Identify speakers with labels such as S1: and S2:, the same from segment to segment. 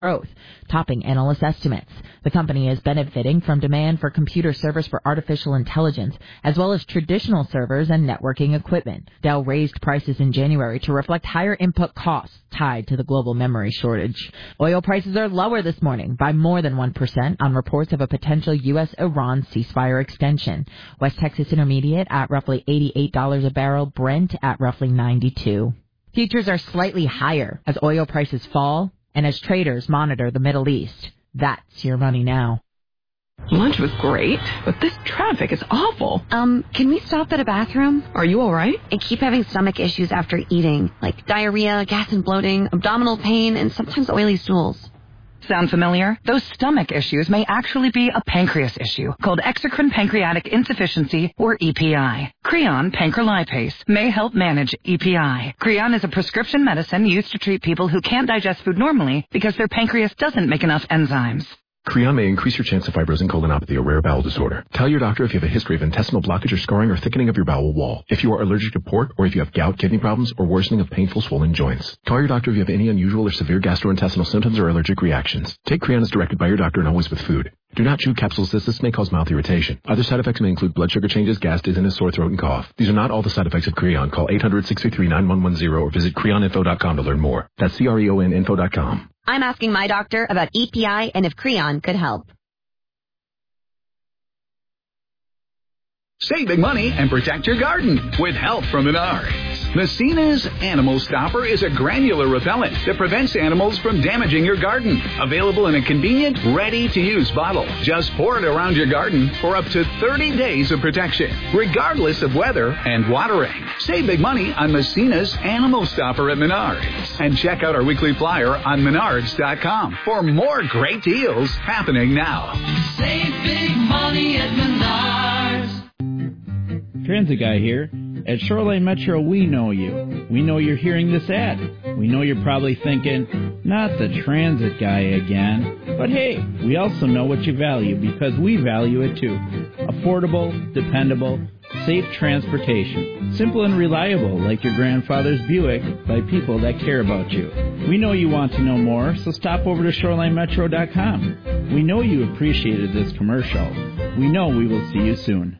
S1: growth, topping analyst estimates. The company is benefiting from demand for computer servers for artificial intelligence, as well as traditional servers and networking equipment. Dell raised prices in January to reflect higher input costs tied to the global memory shortage. Oil prices are lower this morning by more than 1% on reports of a potential U.S.-Iran ceasefire extension. West Texas Intermediate at roughly $88 a barrel, Brent at roughly $92. Futures are slightly higher as oil prices fall and as traders monitor the Middle East. That's your money now.
S2: Lunch was great, but this traffic is awful.
S3: Can we stop at a bathroom?
S2: Are you all right?
S3: I keep having stomach issues after eating, like diarrhea, gas and bloating, abdominal pain, and sometimes oily stools.
S2: Sound familiar? Those stomach issues may actually be a pancreas issue called exocrine pancreatic insufficiency, or EPI. Creon pancrelipase may help manage EPI. Creon is a prescription medicine used to treat people who can't digest food normally because their pancreas doesn't make enough enzymes.
S4: Creon may increase your chance of fibrosing colonopathy, a rare bowel disorder. Tell your doctor if you have a history of intestinal blockage or scarring or thickening of your bowel wall. If you are allergic to pork, or if you have gout, kidney problems, or worsening of painful swollen joints. Call your doctor if you have any unusual or severe gastrointestinal symptoms or allergic reactions. Take Creon as directed by your doctor and always with food. Do not chew capsules as this may cause mouth irritation. Other side effects may include blood sugar changes, gas, dizziness, sore throat, and cough. These are not all the side effects of Creon. Call 800-633-9110 or visit creoninfo.com to learn more. That's CREONinfo.com.
S3: I'm asking my doctor about EPI and if Creon could help.
S5: Save big money and protect your garden with help from Menards. Messina's Animal Stopper is a granular repellent that prevents animals from damaging your garden. Available in a convenient, ready-to-use bottle. Just pour it around your garden for up to 30 days of protection, regardless of weather and watering. Save big money on Messina's Animal Stopper at Menards. And check out our weekly flyer on Menards.com for more great deals happening now.
S6: Save big money at Menards.
S7: Transit Guy here. At Shoreline Metro, we know you. We know you're hearing this ad. We know you're probably thinking, not the Transit Guy again. But hey, we also know what you value because we value it too. Affordable, dependable, safe transportation. Simple and reliable like your grandfather's Buick by people that care about you. We know you want to know more, so stop over to ShorelineMetro.com. We know you appreciated this commercial. We know we will see you soon.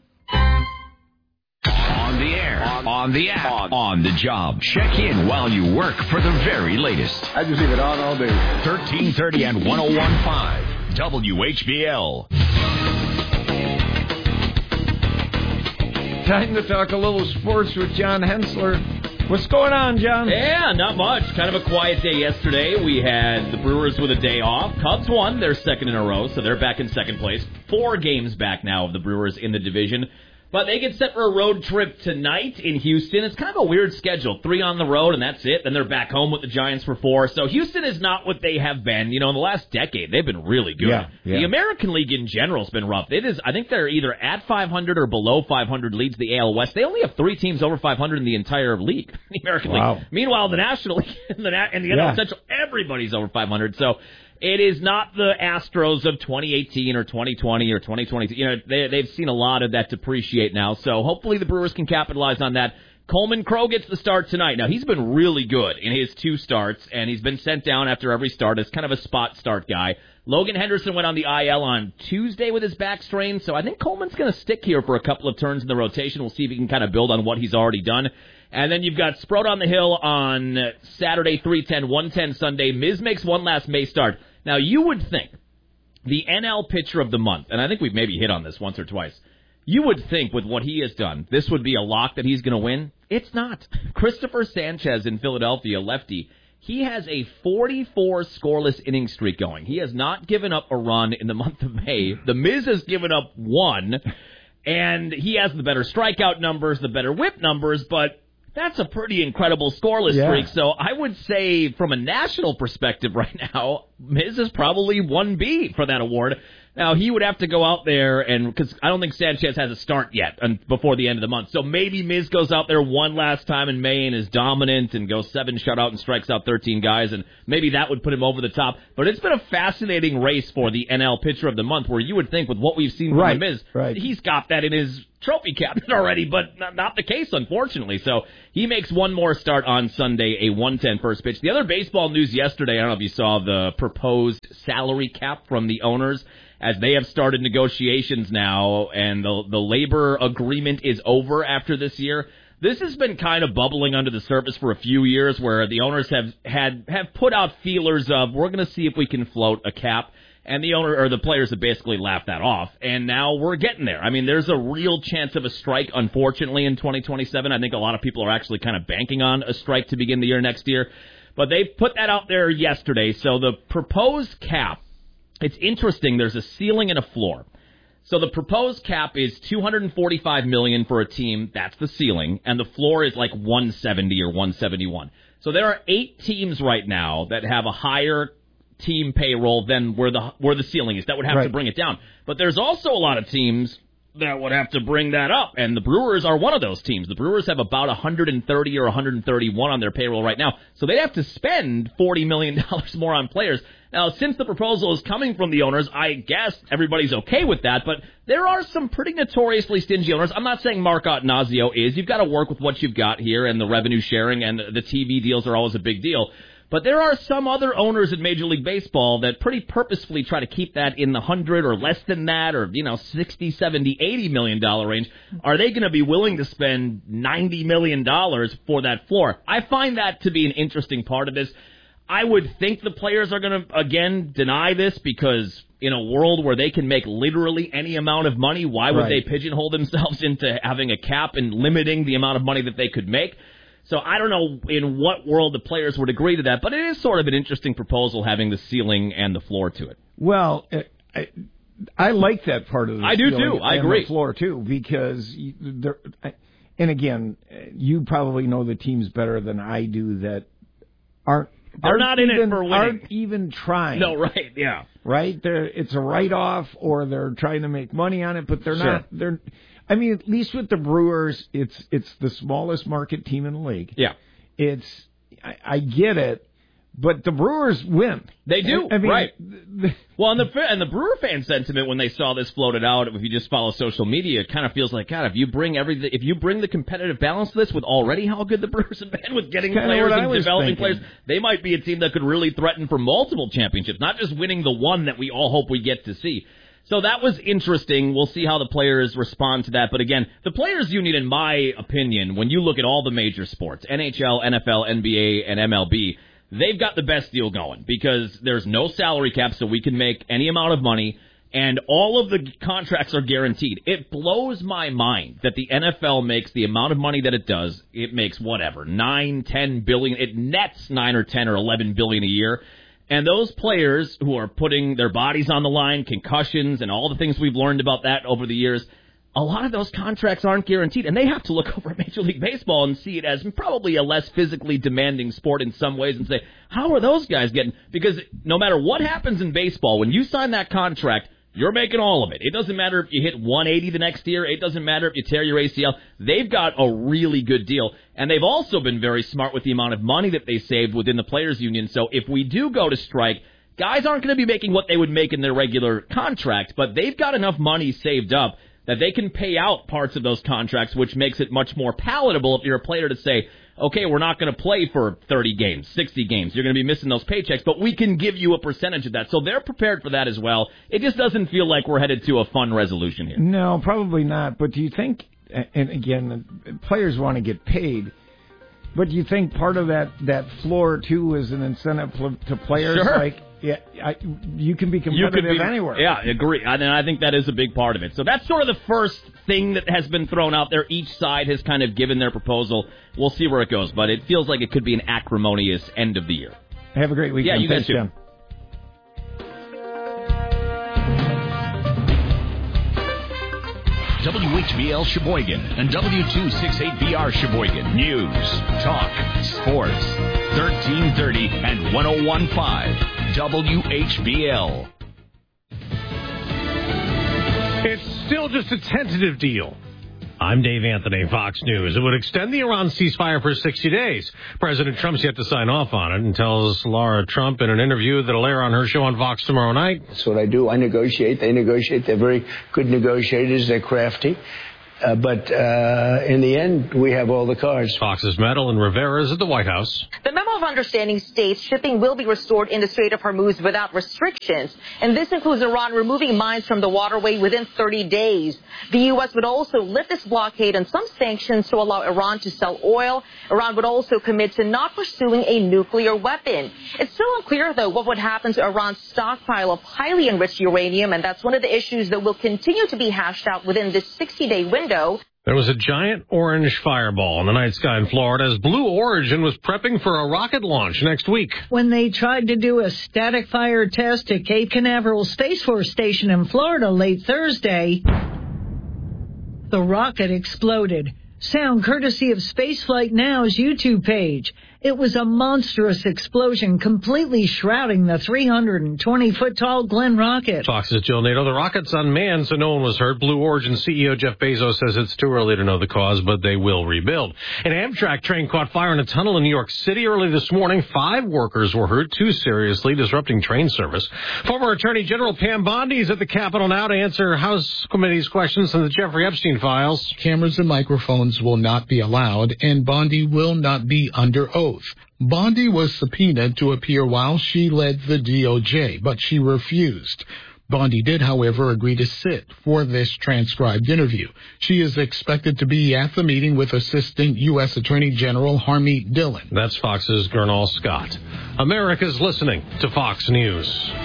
S8: On the app, on the job. Check in while you work for the very latest.
S9: I just leave it on all day.
S8: 1330 and 101.5 WHBL.
S10: Time to talk a little sports with John Hensler. What's going on, John?
S11: Yeah, not much. Kind of a quiet day yesterday. We had the Brewers with a day off. Cubs won their second in a row, so they're back in second place. 4 games back now of the Brewers in the division. But they get set for a road trip tonight in Houston. It's kind of a weird schedule. 3 on the road, and that's it. Then they're back home with the Giants for 4. So Houston is not what they have been. You know, in the last decade, they've been really good.
S10: Yeah.
S11: The American League in general has been rough. I think they're either at 500 or below 500, leads the AL West. They only have 3 teams over 500 in the entire league, the American League. Meanwhile, the National League and the NL Central, everybody's over 500. So it is not the Astros of 2018 or 2020 or 2022. You know, they've seen a lot of that depreciate now. So hopefully the Brewers can capitalize on that. Coleman Crowe gets the start tonight. Now, he's been really good in his 2 starts, and he's been sent down after every start as kind of a spot start guy. Logan Henderson went on the IL on Tuesday with his back strain, so I think Coleman's going to stick here for a couple of turns in the rotation. We'll see if he can kind of build on what he's already done. And then you've got Sproat on the hill on Saturday, 3:10, 1:10 Sunday. Miz makes one last May start. Now, you would think the NL pitcher of the month, and I think we've maybe hit on this once or twice, you would think with what he has done, this would be a lock that he's going to win. It's not. Christopher Sanchez in Philadelphia, lefty, he has a 44 scoreless inning streak going. He has not given up a run in the month of May. The Miz has given up 1, and he has the better strikeout numbers, the better whip numbers, but that's a pretty incredible scoreless streak. So I would say from a national perspective right now, Miz is probably 1B for that award. Now, he would have to go out there, and because I don't think Sanchez has a start yet before the end of the month. So maybe Miz goes out there one last time in May and is dominant and goes 7 shutout and strikes out 13 guys, and maybe that would put him over the top. But it's been a fascinating race for the NL Pitcher of the Month, where you would think with what we've seen from the Miz, he's got that in his trophy cabinet already, but not the case, unfortunately. So he makes one more start on Sunday, a 1:10 first pitch. The other baseball news yesterday, I don't know if you saw the proposed salary cap from the owners, as they have started negotiations now, and the labor agreement is over after this year. This has been kind of bubbling under the surface for a few years, where the owners have put out feelers of, we're going to see if we can float a cap. And the players have basically laughed that off, and now we're getting there. I mean, there's a real chance of a strike, unfortunately, in 2027. I think a lot of people are actually kind of banking on a strike to begin the year next year. But they put that out there yesterday. So the proposed cap, it's interesting. There's a ceiling and a floor. So the proposed cap is $245 million for a team. That's the ceiling, and the floor is like $170 or $171. So there are 8 teams right now that have a higher team payroll than where the ceiling is. That would have to bring it down. But there's also a lot of teams that would have to bring that up, and the Brewers are one of those teams. The Brewers have about 130 or 131 on their payroll right now, so they'd have to spend $40 million more on players. Now, since the proposal is coming from the owners, I guess everybody's okay with that, but there are some pretty notoriously stingy owners. I'm not saying Mark Attanasio is. You've got to work with what you've got here, and the revenue sharing and the TV deals are always a big deal. But there are some other owners in Major League Baseball that pretty purposefully try to keep that in the 100 or less than that, or, 60, 70, $80 million range. Are they going to be willing to spend $90 million for that floor? I find that to be an interesting part of this. I would think the players are going to, again, deny this, because in a world where they can make literally any amount of money, why would they pigeonhole themselves into having a cap and limiting the amount of money that they could make? So I don't know in what world the players would agree to that, but it is sort of an interesting proposal, having the ceiling and the floor to it.
S10: Well, I like that part of the
S11: I do too. I agree.
S10: The floor too, because and again, you probably know the teams better than I do that aren't
S11: not in it for winning.
S10: Aren't even trying.
S11: No, right? Yeah,
S10: right. It's a write-off, or they're trying to make money on it, but they're not. They're. I mean, at least with the Brewers, it's the smallest market team in the league.
S11: Yeah.
S10: I get it, but the Brewers win.
S11: They do,
S10: I mean,
S11: right. Well, and the Brewer fan sentiment when they saw this floated out, if you just follow social media, it kind of feels like, God, if you bring the competitive balance to this, with already how good the Brewers have been with getting players and developing players, they might be a team that could really threaten for multiple championships, not just winning the one that we all hope we get to see. So that was interesting. We'll see how the players respond to that. But again, the Players Union, in my opinion, when you look at all the major sports, NHL, NFL, NBA, and MLB, they've got the best deal going, because there's no salary cap, so we can make any amount of money, and all of the contracts are guaranteed. It blows my mind that the NFL makes the amount of money that it does. It makes whatever, 9, 10 billion. It nets 9 or 10 or 11 billion a year. And those players who are putting their bodies on the line, concussions, and all the things we've learned about that over the years, a lot of those contracts aren't guaranteed. And they have to look over at Major League Baseball and see it as probably a less physically demanding sport in some ways and say, how are those guys getting? Because no matter what happens in baseball, when you sign that contract, you're making all of it. It doesn't matter if you hit 180 the next year. It doesn't matter if you tear your ACL. They've got a really good deal. And they've also been very smart with the amount of money that they saved within the Players Union. So if we do go to strike, guys aren't going to be making what they would make in their regular contract, but they've got enough money saved up that they can pay out parts of those contracts, which makes it much more palatable if you're a player to say, okay, we're not going to play for 30 games, 60 games. You're going to be missing those paychecks, but we can give you a percentage of that. So they're prepared for that as well. It just doesn't feel like we're headed to a fun resolution here.
S10: No, probably not. But do you think, and again, players want to get paid, but do you think part of that floor, too, is an incentive to players?
S11: Sure.
S10: Like, you can be competitive anywhere.
S11: Yeah, agree. And I think that is a big part of it. So that's sort of the first thing that has been thrown out there. Each side has kind of given their proposal. We'll see where it goes, but it feels like it could be an acrimonious end of the year.
S10: Have a great weekend.
S11: Yeah, you guys too.
S10: John.
S8: WHBL Sheboygan and W268BR Sheboygan. News, talk, sports. 1330 and 101.5 WHBL.
S9: It's still just a tentative deal. I'm Dave Anthony, Fox News. It would extend the Iran ceasefire for 60 days. President Trump's yet to sign off on it and tells Laura Trump in an interview that'll air on her show on Fox tomorrow night.
S12: That's what I do. I negotiate. They negotiate. They're very good negotiators. They're crafty. But in the end, we have all the cards.
S9: Fox's Medal and Rivera's at the White House.
S13: The memo of Understanding states shipping will be restored in the Strait of Hormuz without restrictions, and this includes Iran removing mines from the waterway within 30 days. The U.S. would also lift this blockade on some sanctions to allow Iran to sell oil. Iran would also commit to not pursuing a nuclear weapon. It's still unclear, though, what would happen to Iran's stockpile of highly enriched uranium, and that's one of the issues that will continue to be hashed out within this 60-day window.
S9: There was a giant orange fireball in the night sky in Florida as Blue Origin was prepping for a rocket launch next week.
S14: When they tried to do a static fire test at Cape Canaveral Space Force Station in Florida late Thursday, the rocket exploded. Sound courtesy of Spaceflight Now's YouTube page. It was a monstrous explosion, completely shrouding the 320-foot-tall Glenn rocket.
S9: Fox's Jill Nato. The rocket's unmanned, so no one was hurt. Blue Origin CEO Jeff Bezos says it's too early to know the cause, but they will rebuild. An Amtrak train caught fire in a tunnel in New York City early this morning. 5 workers were hurt, 2 seriously, disrupting train service. Former Attorney General Pam Bondi is at the Capitol now to answer House Committee's questions on the Jeffrey Epstein files.
S15: Cameras and microphones will not be allowed, and Bondi will not be under oath. Bondi was subpoenaed to appear while she led the DOJ, but she refused. Bondi did, however, agree to sit for this transcribed interview. She is expected to be at the meeting with Assistant U.S. Attorney General Harmeet Dillon.
S9: That's Fox's Gernal Scott. America's listening to Fox News.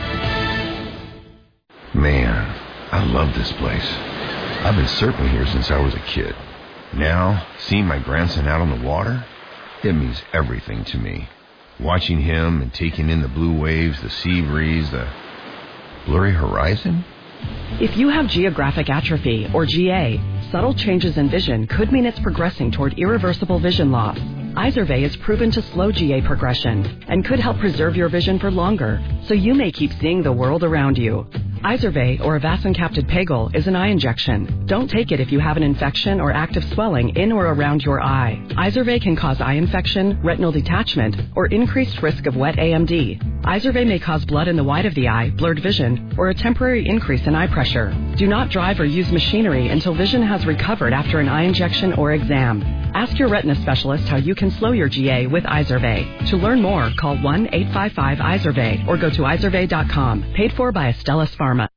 S16: Man, I love this place. I've been surfing here since I was a kid. Now, seeing my grandson out on the water, it means everything to me. Watching him and taking in the blue waves, the sea breeze, the blurry horizon.
S17: If you have geographic atrophy, or GA, subtle changes in vision could mean it's progressing toward irreversible vision loss. Izervay is proven to slow GA progression and could help preserve your vision for longer, so you may keep seeing the world around you. Izervay, or avacincaptad pegol, is an eye injection. Don't take it if you have an infection or active swelling in or around your eye. Izervay can cause eye infection, retinal detachment, or increased risk of wet AMD. Izervay may cause blood in the white of the eye, blurred vision, or a temporary increase in eye pressure. Do not drive or use machinery until vision has recovered after an eye injection or exam. Ask your retina specialist how you can slow your GA with Izervay. To learn more, call 1-855-IZERVAY or go to izervay.com. Paid for by Astellas Pharma.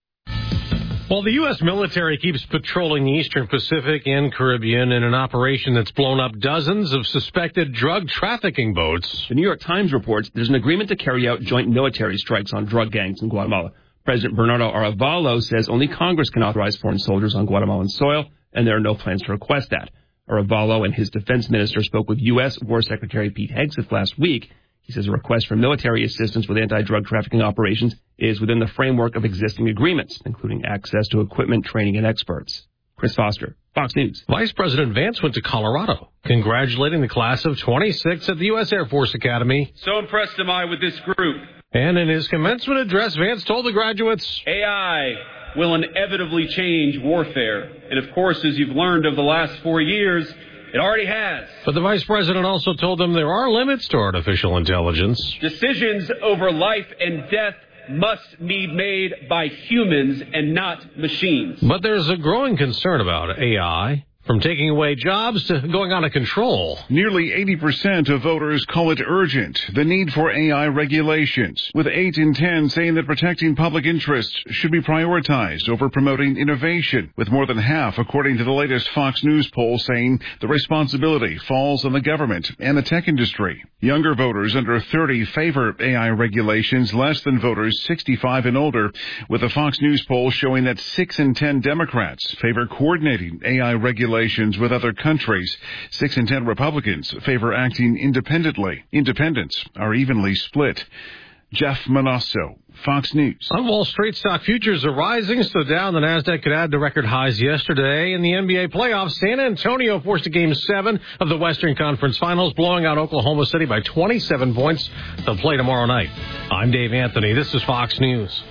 S9: While the U.S. military keeps patrolling the Eastern Pacific and Caribbean in an operation that's blown up dozens of suspected drug trafficking boats.
S18: The New York Times reports there's an agreement to carry out joint military strikes on drug gangs in Guatemala. President Bernardo Arevalo says only Congress can authorize foreign soldiers on Guatemalan soil, and there are no plans to request that. Arevalo and his defense minister spoke with U.S. War Secretary Pete Hegseth last week. He says a request for military assistance with anti-drug trafficking operations is within the framework of existing agreements, including access to equipment, training, and experts. Chris Foster, Fox News.
S9: Vice President Vance went to Colorado, congratulating the class of 26 at the U.S. Air Force Academy.
S19: So impressed am I with this group.
S9: And in his commencement address, Vance told the graduates,
S19: AI will inevitably change warfare. And of course, as you've learned over the last 4 years, it already has.
S9: But the vice president also told them there are limits to artificial intelligence.
S19: Decisions over life and death must be made by humans and not machines.
S9: But there's a growing concern about AI. From taking away jobs to going out of control.
S20: Nearly 80% of voters call it urgent, the need for AI regulations, with 8 in 10 saying that protecting public interests should be prioritized over promoting innovation, with more than half, according to the latest Fox News poll, saying the responsibility falls on the government and the tech industry. Younger voters under 30 favor AI regulations less than voters 65 and older, with a Fox News poll showing that 6 in 10 Democrats favor coordinating AI regulations with other countries. 6 in 10 Republicans favor acting independently. Independents are evenly split. Jeff Manasso, Fox News.
S9: On Wall Street, stock futures are rising. So down, the Nasdaq could add to record highs yesterday. In the NBA playoffs, San Antonio forced a Game 7 of the Western Conference Finals, blowing out Oklahoma City by 27 points. They'll play tomorrow night. I'm Dave Anthony. This is Fox News.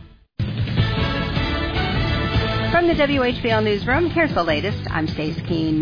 S21: From the WHBL Newsroom, here's the latest. I'm Stace Keene.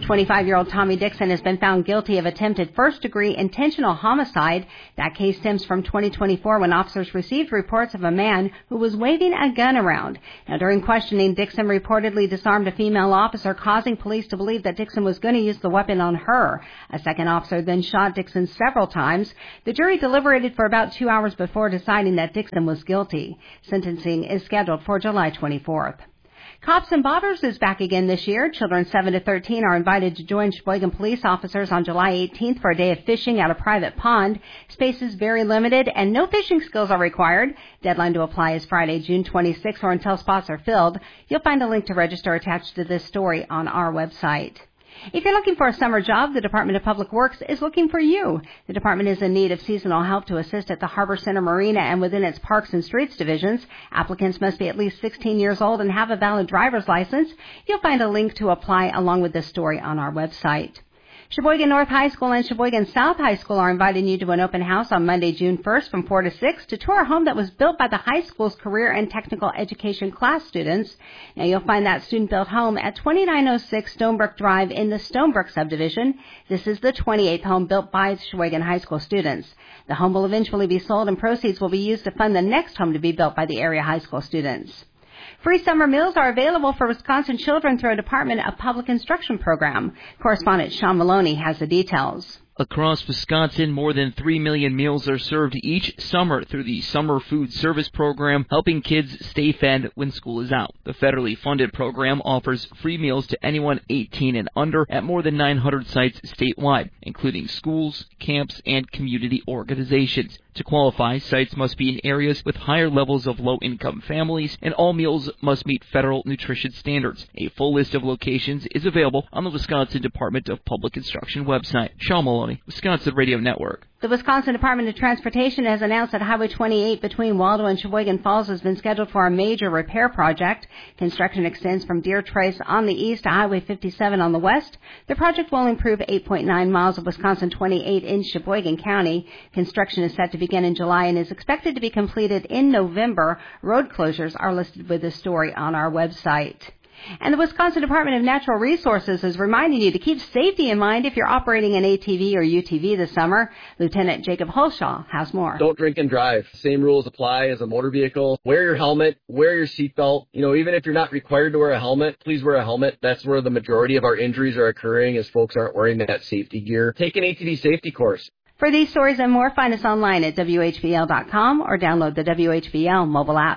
S21: 25-year-old Tommy Dixon has been found guilty of attempted first-degree intentional homicide. That case stems from 2024 when officers received reports of a man who was waving a gun around. Now, during questioning, Dixon reportedly disarmed a female officer, causing police to believe that Dixon was going to use the weapon on her. A second officer then shot Dixon several times. The jury deliberated for about 2 hours before deciding that Dixon was guilty. Sentencing is scheduled for July 24th. Cops and Bobbers is back again this year. Children 7 to 13 are invited to join Sheboygan police officers on July 18th for a day of fishing at a private pond. Space is very limited and no fishing skills are required. Deadline to apply is Friday, June 26th or until spots are filled. You'll find a link to register attached to this story on our website. If you're looking for a summer job, the Department of Public Works is looking for you. The department is in need of seasonal help to assist at the Harbor Center Marina and within its Parks and Streets divisions. Applicants must be at least 16 years old and have a valid driver's license. You'll find a link to apply along with this story on our website. Sheboygan North High School and Sheboygan South High School are inviting you to an open house on Monday, June 1st from 4 to 6 to tour a home that was built by the high school's career and technical education class students. Now, you'll find that student-built home at 2906 Stonebrook Drive in the Stonebrook subdivision. This is the 28th home built by Sheboygan High School students. The home will eventually be sold and proceeds will be used to fund the next home to be built by the area high school students. Free summer meals are available for Wisconsin children through a Department of Public Instruction program. Correspondent Sean Maloney has the details.
S22: Across Wisconsin, more than 3 million meals are served each summer through the Summer Food Service Program, helping kids stay fed when school is out. The federally funded program offers free meals to anyone 18 and under at more than 900 sites statewide, including schools, camps, and community organizations. To qualify, sites must be in areas with higher levels of low-income families, and all meals must meet federal nutrition standards. A full list of locations is available on the Wisconsin Department of Public Instruction website. Sean Maloney, Wisconsin Radio Network.
S21: The Wisconsin Department of Transportation has announced that Highway 28 between Waldo and Sheboygan Falls has been scheduled for a major repair project. Construction extends from Deer Trace on the east to Highway 57 on the west. The project will improve 8.9 miles of Wisconsin 28 in Sheboygan County. Construction is set to begin in July and is expected to be completed in November. Road closures are listed with this story on our website. And the Wisconsin Department of Natural Resources is reminding you to keep safety in mind if you're operating an ATV or UTV this summer. Lieutenant Jacob Hulshaw has more.
S23: Don't drink and drive. Same rules apply as a motor vehicle. Wear your helmet. Wear your seatbelt. Even if you're not required to wear a helmet, please wear a helmet. That's where the majority of our injuries are occurring, as folks aren't wearing that safety gear. Take an ATV safety course.
S21: For these stories and more, find us online at WHBL.com or download the WHBL mobile app.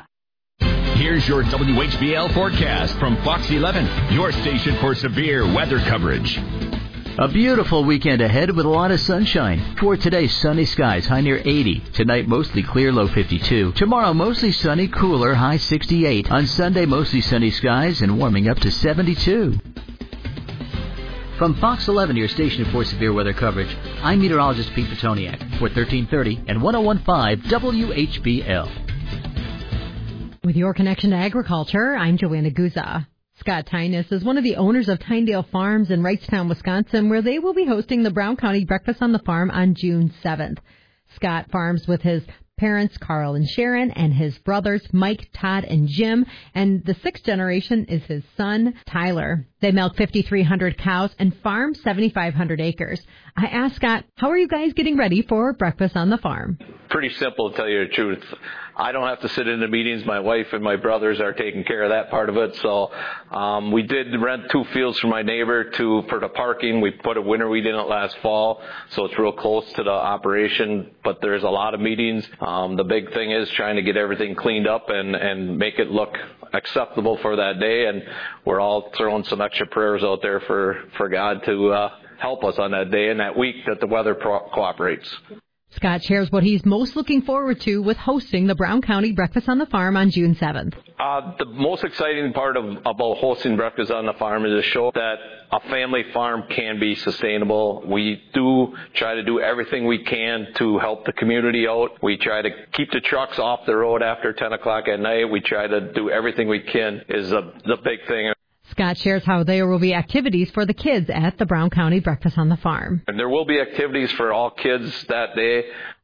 S8: Here's your WHBL forecast from Fox 11, your station for severe weather coverage.
S24: A beautiful weekend ahead with a lot of sunshine. For today, sunny skies, high near 80. Tonight, mostly clear, low 52. Tomorrow, mostly sunny, cooler, high 68. On Sunday, mostly sunny skies and warming up to 72. From Fox 11, your station for severe weather coverage, I'm meteorologist Pete Petoniak for 1330 and 101.5 WHBL.
S25: With your connection to agriculture, I'm Joanna Guza. Scott Tynes is one of the owners of Tyndale Farms in Wrightstown, Wisconsin, where they will be hosting the Brown County Breakfast on the Farm on June 7th. Scott farms with his parents, Carl and Sharon, and his brothers, Mike, Todd, and Jim, and the sixth generation is his son, Tyler. They milk 5,300 cows and farm 7,500 acres. I asked Scott, how are you guys getting ready for Breakfast on the Farm?
S26: Pretty simple, to tell you the truth. I don't have to sit in the meetings. My wife and my brothers are taking care of that part of it. So we did rent 2 fields from my neighbor for the parking. We put a winter wheat in it last fall, so it's real close to the operation. But there's a lot of meetings. The big thing is trying to get everything cleaned up and make it look acceptable for that day. And we're all throwing some extra prayers out there for God to help us on that day and that week that the weather cooperates.
S25: Scott shares what he's most looking forward to with hosting the Brown County Breakfast on the Farm on June 7th.
S26: The most exciting part about hosting Breakfast on the Farm is to show that a family farm can be sustainable. We do try to do everything we can to help the community out. We try to keep the trucks off the road after 10 o'clock at night. We try to do everything we can is the big thing.
S25: Scott shares how there will be activities for the kids at the Brown County Breakfast on the Farm.
S26: And there will be activities for all kids that day.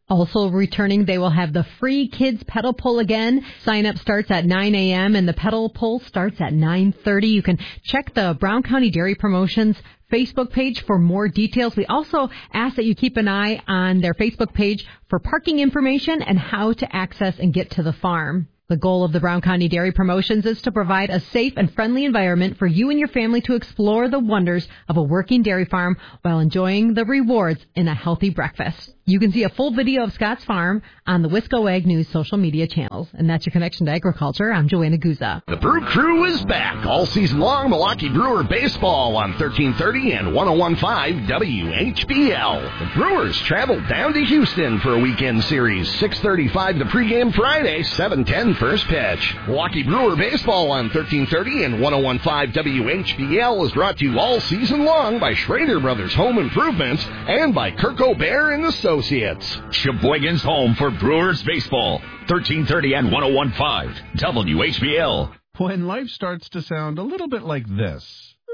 S25: Also returning, they will have the free kids pedal pull again. Sign up starts at 9 a.m. and the pedal pull starts at 9:30. You can check the Brown County Dairy Promotions Facebook page for more details. We also ask that you keep an eye on their Facebook page for parking information and how to access and get to the farm. The goal of the Brown County Dairy Promotions is to provide a safe and friendly environment for you and your family to explore the wonders of a working dairy farm while enjoying the rewards in a healthy breakfast. You can see a full video of Scott's Farm on the Wisco Ag News social media channels. And that's your connection to agriculture. I'm Joanna Guza.
S1: The Brew Crew is back all season long. Milwaukee Brewer baseball on 1330 and 101.5 WHBL. The Brewers traveled down to Houston for a weekend series. 6:35 the pregame Friday, 7:10 first pitch. Milwaukee Brewer baseball on 1330 and 101.5 WHBL is brought to you all season long by Schrader Brothers Home Improvements and by Kirk O'Bear and Associates.
S8: Sheboygan's home for Brewers baseball. 1330 and 101.5 WHBL.
S2: When life starts to sound a little bit like this,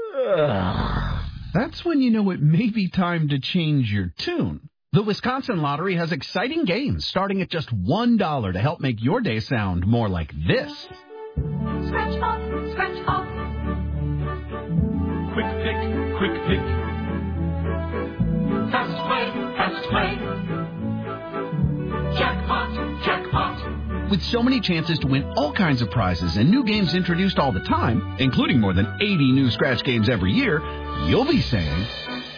S2: that's when you know it may be time to change your tune. The Wisconsin Lottery has exciting games starting at just $1 to help make your day sound more like this.
S3: Scratch off, scratch off. Quick pick, quick pick. Fast play, fast play. Jackpot, jackpot.
S2: With so many chances to win all kinds of prizes and new games introduced all the time, including more than 80 new scratch games every year, you'll be saying,